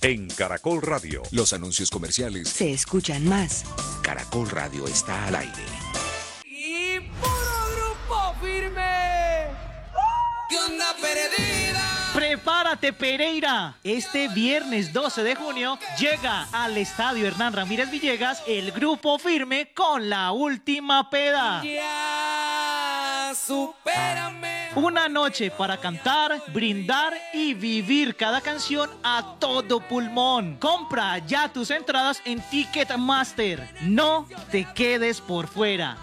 En Caracol Radio, los anuncios comerciales se escuchan más. Caracol Radio está al aire. Y puro grupo firme. ¿Qué onda, perdida? Prepárate, Pereira. Este viernes 12 de junio llega al Estadio Hernán Ramírez Villegas el grupo firme con La Última Peda. Ya, supérame. Una noche para cantar, brindar y vivir cada canción a todo pulmón. Compra ya tus entradas en Ticketmaster. No te quedes por fuera.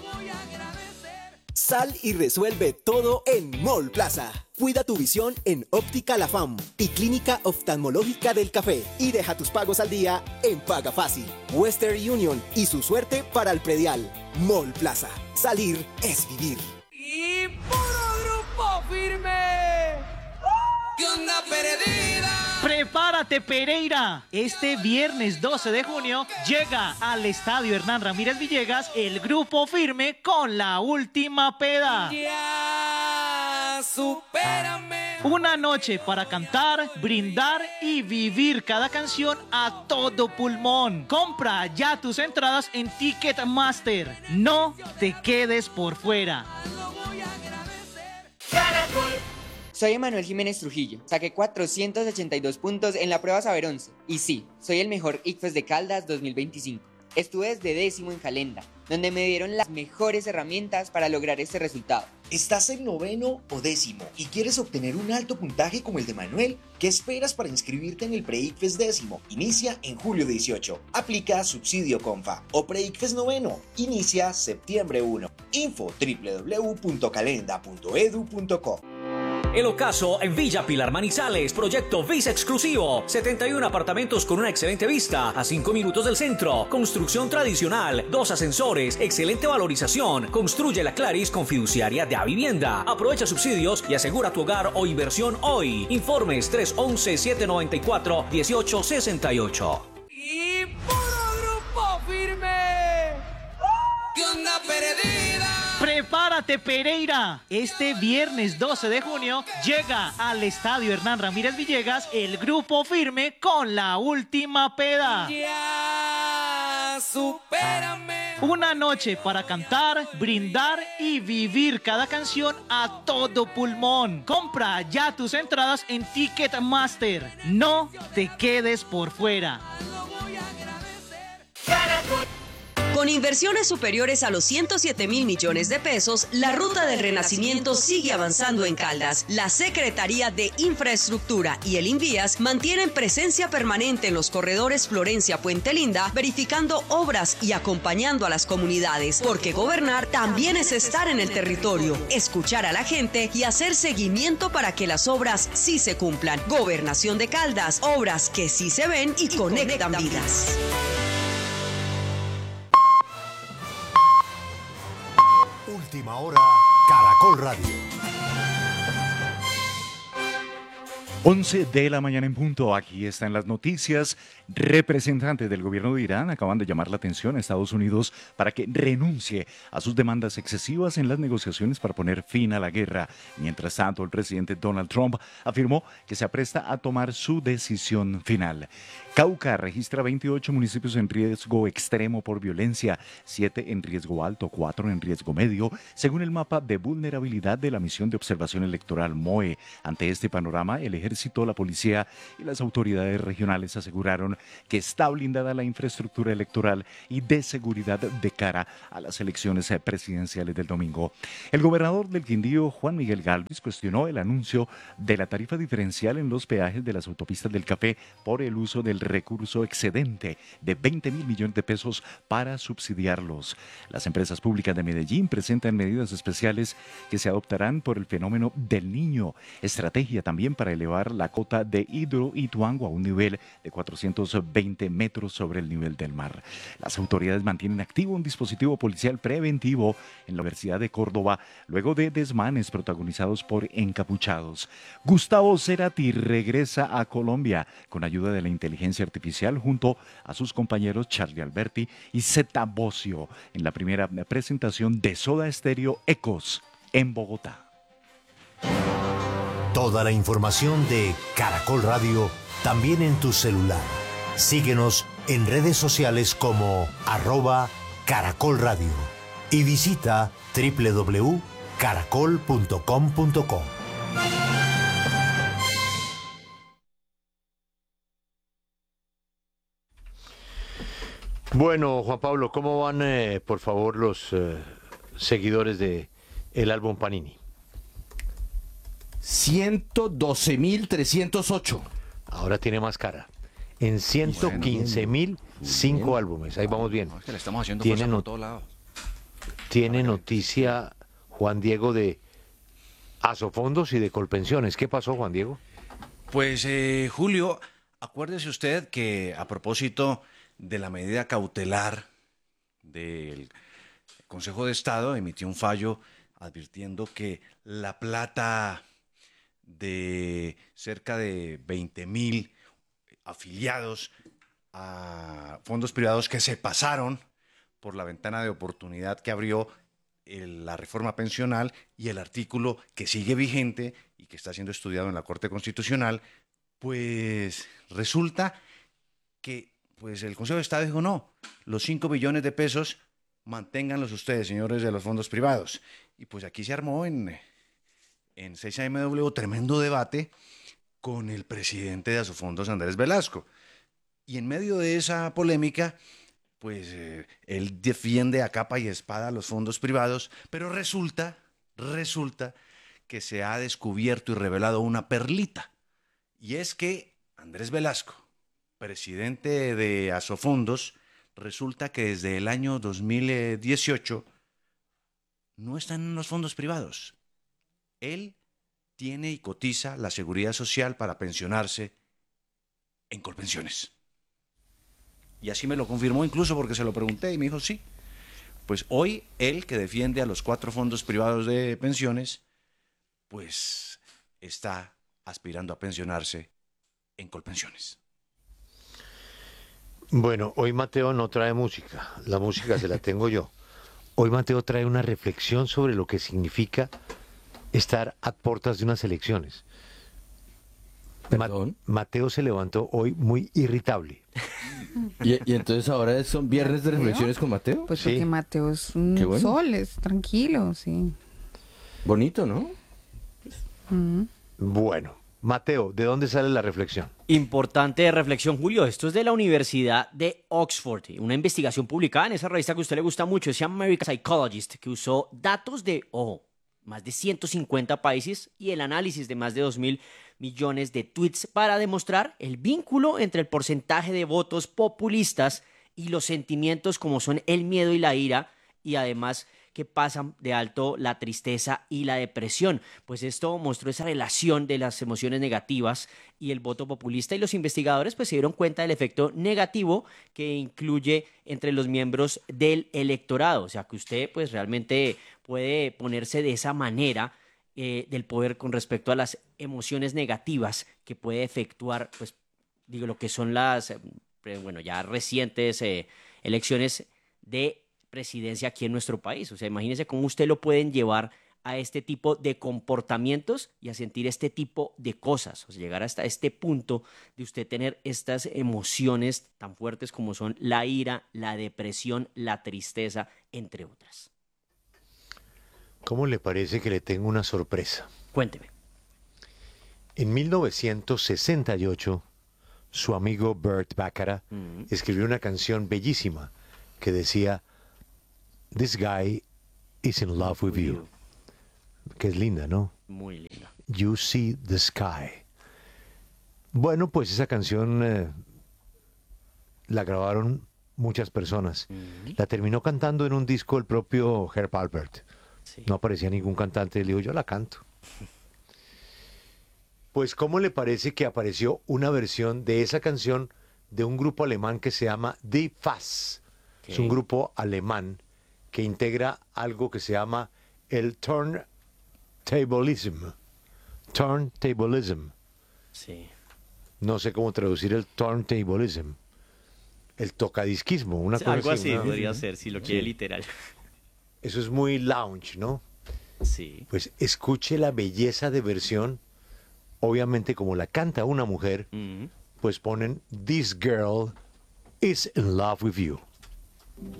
Sal y resuelve todo en Mall Plaza. Cuida tu visión en Óptica La Fam y Clínica Oftalmológica del Café. Y deja tus pagos al día en Paga Fácil. Western Union y su suerte para el predial. Mall Plaza. Salir es vivir. Y puro grupo firme. ¿Qué onda, perdida? Prepárate, Pereira. Este viernes 12 de junio llega al Estadio Hernán Ramírez Villegas el grupo firme con La Última Peda. Ya, supérame. Una noche para cantar, brindar y vivir cada canción a todo pulmón. Compra ya tus entradas en Ticketmaster. No te quedes por fuera. Soy Emanuel Jiménez Trujillo, saqué 482 puntos en la prueba Saber 11 y sí, soy el mejor ICFES de Caldas 2025. Estuve desde décimo en Calenda, donde me dieron las mejores herramientas para lograr este resultado. ¿Estás en noveno o décimo y quieres obtener un alto puntaje como el de Manuel? ¿Qué esperas para inscribirte en el Pre-ICFES décimo? Inicia en julio 18. Aplica subsidio Confa o Pre-ICFES noveno. Inicia septiembre 1. Info www.calenda.edu.co. El Ocaso en Villa Pilar Manizales, proyecto Visa exclusivo, 71 apartamentos con una excelente vista, a 5 minutos del centro, construcción tradicional, 2 ascensores, excelente valorización, construye la Claris con fiduciaria de Avivienda, aprovecha subsidios y asegura tu hogar o inversión hoy. Informes 311-794-1868. Y puro grupo firme. ¿Qué onda, perdida? Prepárate, Pereira. Este viernes 12 de junio llega al Estadio Hernán Ramírez Villegas el grupo firme con La Última Peda. Ya, supérame. Una noche para cantar, brindar y vivir cada canción a todo pulmón. Compra ya tus entradas en Ticketmaster. No te quedes por fuera. Con inversiones superiores a los 107.000 millones de pesos, la Ruta del Renacimiento sigue avanzando en Caldas. La Secretaría de Infraestructura y el INVIAS mantienen presencia permanente en los corredores Florencia-Puente Linda, verificando obras y acompañando a las comunidades, porque gobernar también es estar en el territorio, escuchar a la gente y hacer seguimiento para que las obras sí se cumplan. Gobernación de Caldas, obras que sí se ven y conectan vidas. Última hora, Caracol Radio. 11 de la mañana en punto, aquí están las noticias. Representantes del gobierno de Irán acaban de llamar la atención a Estados Unidos para que renuncie a sus demandas excesivas en las negociaciones para poner fin a la guerra. Mientras tanto, el presidente Donald Trump afirmó que se apresta a tomar su decisión final. Cauca registra 28 municipios en riesgo extremo por violencia, 7 en riesgo alto, 4 en riesgo medio, según el mapa de vulnerabilidad de la misión de observación electoral MOE. Ante este panorama, el ejército, la policía y las autoridades regionales aseguraron que está blindada la infraestructura electoral y de seguridad de cara a las elecciones presidenciales del domingo. El gobernador del Quindío, Juan Miguel Gálvez, cuestionó el anuncio de la tarifa diferencial en los peajes de las autopistas del Café por el uso del recurso excedente de 20.000 millones de pesos para subsidiarlos. Las empresas públicas de Medellín presentan medidas especiales que se adoptarán por el fenómeno del Niño, estrategia también para elevar la cota de Hidroituango a un nivel de 420 metros sobre el nivel del mar. Las autoridades mantienen activo un dispositivo policial preventivo en la Universidad de Córdoba luego de desmanes protagonizados por encapuchados. Gustavo Cerati regresa a Colombia con ayuda de la inteligencia artificial junto a sus compañeros Charlie Alberti y Zeta Bosio en la primera presentación de Soda Stereo Ecos en Bogotá. Toda la información de Caracol Radio también en tu celular. Síguenos en redes sociales como @Caracol Radio y visita www.caracol.com.co. Bueno, Juan Pablo, ¿cómo van, por favor, los seguidores de el álbum Panini? 112.308. Ahora tiene más cara. En 115.000, 5 álbumes. Ahí vamos bien. No, es que le estamos haciendo Tiene fuerza por todos lados. Tiene noticia Juan Diego de Asofondos y de Colpensiones. ¿Qué pasó, Juan Diego? Pues, Julio, acuérdese usted que a propósito de la medida cautelar del Consejo de Estado, emitió un fallo advirtiendo que la plata de cerca de 20.000 afiliados a fondos privados que se pasaron por la ventana de oportunidad que abrió la reforma pensional y el artículo que sigue vigente y que está siendo estudiado en la Corte Constitucional, pues resulta que pues el Consejo de Estado dijo no, los 5 billones de pesos manténganlos ustedes, señores de los fondos privados. Y pues aquí se armó en 6AMW tremendo debate con el presidente de Asofondos, Andrés Velasco. Y en medio de esa polémica, pues él defiende a capa y espada los fondos privados, pero resulta que se ha descubierto y revelado una perlita. Y es que Andrés Velasco, presidente de Asofondos, resulta que desde el año 2018 no está en los fondos privados. Él tiene y cotiza la seguridad social para pensionarse en Colpensiones. Y así me lo confirmó incluso porque se lo pregunté y me dijo sí. Pues hoy él, que defiende a los 4 fondos privados de pensiones, pues está aspirando a pensionarse en Colpensiones. Bueno, hoy Mateo no trae música, la música se la tengo yo. Hoy Mateo trae una reflexión sobre lo que significa estar a puertas de unas elecciones. Mateo se levantó hoy muy irritable. ¿Y entonces ahora son viernes de reflexiones con Mateo? Pues porque Mateo es un sol, es tranquilo, sí. Bonito, ¿no? Bueno, Mateo, ¿de dónde sale la reflexión? Importante reflexión, Julio. Esto es de la Universidad de Oxford. Una investigación publicada en esa revista que a usted le gusta mucho, se llama American Psychologist, que usó datos de, más de 150 países y el análisis de más de 2.000 millones de tweets para demostrar el vínculo entre el porcentaje de votos populistas y los sentimientos como son el miedo y la ira, y además que pasan de alto la tristeza y la depresión. Pues esto mostró esa relación de las emociones negativas y el voto populista, y los investigadores pues se dieron cuenta del efecto negativo que incluye entre los miembros del electorado. O sea que usted pues realmente puede ponerse de esa manera del poder con respecto a las emociones negativas que puede efectuar, pues digo, lo que son las ya recientes elecciones de presidencia aquí en nuestro país. O sea, imagínese cómo usted lo pueden llevar a este tipo de comportamientos y a sentir este tipo de cosas. O sea, llegar hasta este punto de usted tener estas emociones tan fuertes como son la ira, la depresión, la tristeza, entre otras. ¿Cómo le parece que le tengo una sorpresa? Cuénteme. En 1968, su amigo Burt Bacharach escribió una canción bellísima que decía "This guy is in love with you", que es linda, ¿no? Muy linda. "You see the sky". Bueno, pues esa canción la grabaron muchas personas. La terminó cantando en un disco el propio Herb Alpert. Sí. No aparecía ningún cantante, le digo, yo la canto. Pues, ¿cómo le parece que apareció una versión de esa canción de un grupo alemán que se llama Die Fass? Okay. Es un grupo alemán que integra algo que se llama el turntablism. Turntablism. Sí. No sé cómo traducir el turntablism. El tocadisquismo, una cosa algo así. Algo así podría ser, si lo quiere literal. Eso es muy lounge, ¿no? Sí. Pues escuche la belleza de versión, obviamente como la canta una mujer, pues ponen This Girl is in Love with You.